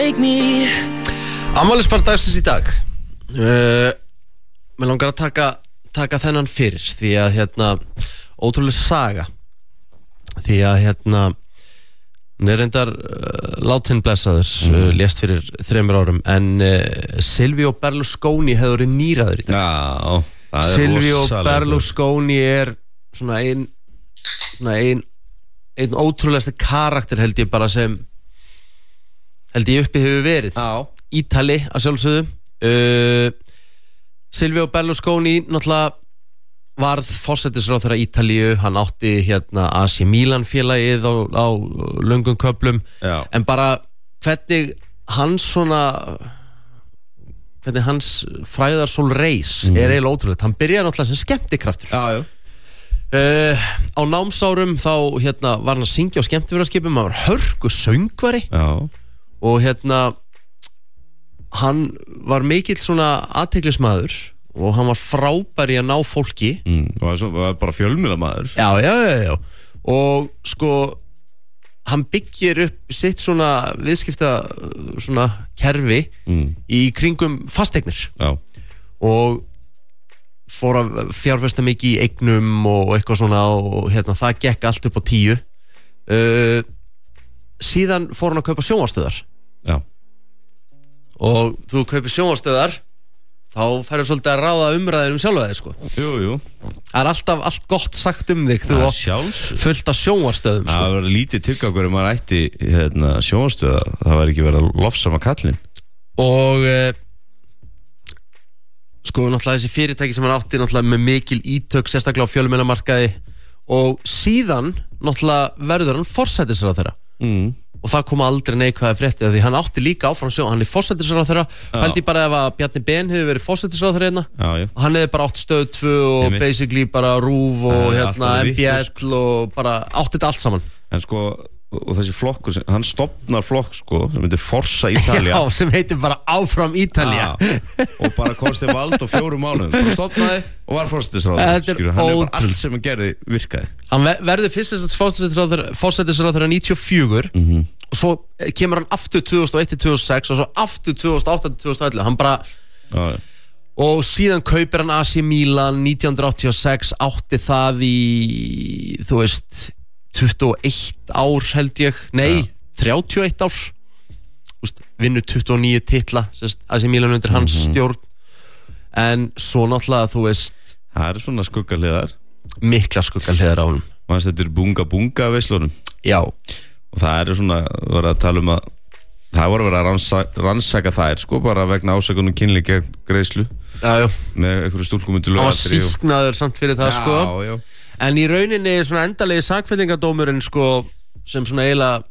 Afmælisbarn dagsins í dag. Mér langar að taka þennan fyrir því að ótrúlega saga. Því að hann reyndar látin blessaður, lést fyrir 3 árum, en Silvio Berlusconi hefur verið nýraður í dag. Já, það Silvio Berlusconi svona ein ótrúlegasti karakter held ég bara sem uppi hefur verið. Já. Ítali að sjálfsögðu. Silvio Berlusconi náttúrulega varð forsætisráðherra Ítalíu. Hann átti AC Milan félagið á löngum köflum. Já. En bara hvernig hans fræðarsól reis eiginlega ótrúlegt. Hann byrjaði náttúrulega sem skemmtikraftur. Já. Á námsárum þá var hann að syngja á skemmtifélagsskipum. Hann var hörku söngvari. Já. Og hann var mikill svona athyglismaður og hann var frábær í að ná fólki. Var bara fjölmiðlamaður. Já. Og sko hann byggir upp sitt svona viðskipta svona kerfi í kringum fasteignir. Já. Og fór að fjárfesta mikið í eignum og eitthvað svona og það gekk allt upp á 10. Síðan fór hann að kaupa sjónvarpsstöðvar. Já. Og þú kaupir sjónvarpsstöðvar, þá færðu svolítið að ráða umræðin sjálfa þig, sko. Jú. Það er alltaf allt gott sagt þig. Þú átt fullt af sjónvarpsstöðum, sko. Það var lítið tilgangur ef maður ætti sjónvarpsstöða. Það var ekki verið að lofsama kallinn. Og sko, náttúrulega þessi fyrirtæki sem hann átti náttúrulega með mikil ítök, sérstaklega á fjölmiðlamarkaði. Og síðan náttúrulega verður hann forsætisráðherra. Og það kom aldrei neikvæða fréttið því hann átti líka áfram hann forsætisráðherra. Hældi bara ef að Bjarni Ben hefði verið forsætisráðherra og hann hefði bara átt stöð 2 og basically bara RÚV og MBL og bara átti þetta allt saman. En sko, og þessi flokkur, hann stofnar flokk sko, sem heitir Forza Italia. Já, sem heitir bara Áfram Italia. Og bara komst til vald á 4 mánuðum. Hann stofnaði og var forsætisráðherra. Hann bara allt sem hann gerði virkaði. Hann verður fyrst forsætisráðherra 94 og svo kemur hann aftur 2001-2006 og svo aftur 2008-2011. Hann bara og síðan kaupir hann AC Milan 1986, átti það í þú veist 21 ár held ég. Nei, 31 ár. Vinnur 29 titla AC Milan undir hans stjórn. En svo náttúrulega þú veist það eru svona skuggahliðar. Mikla skuggahliðar á honum. Manst þetta er bunga veislunum. Já. Og það eru svona verið að tala að það voru verið að rannsaka þær sko, bara vegna ásökunum kynlíka greiðslu. Já. Með einhverju stúlkum undir lögaldri. Hann var sýknaður samt fyrir það sko. Já. En í rauninni svona endalegi sakfellingadómurinn sko, sem svona eiginlega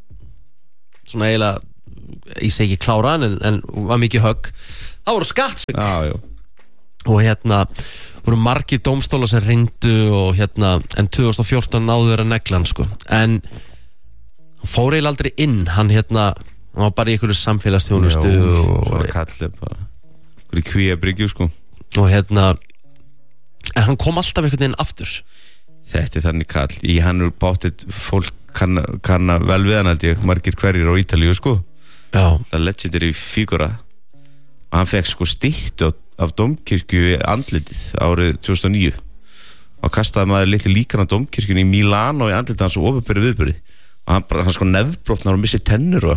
ég segi ekki klára en var mikið högg. Það voru skattsvik. Já. Og voru margir dómstólar sem reyndu og en 2014 náðu þeirra neglan sko. En hann fór eiginlega aldrei inn. Hann var bara í einhverju samfélagsþjónustu og svona kallið bara einhverju kvíabryggju sko. Og en hann kom alltaf einhvern veginn aftur. Þetta er þannig kall. Hann er báttið fólk kann vel við hann held ég, margir hverjir á Ítalíu sko. Já. Það er legendary fígura. Og hann fekk sko styttu af dómkirkju í andlitið árið 2009. Og kastaði maður litlu líkan af dómkirkjunni í Milano í andlitið hans og opinberu viðburði. Og hann sko nefbrotnar og missi tennur og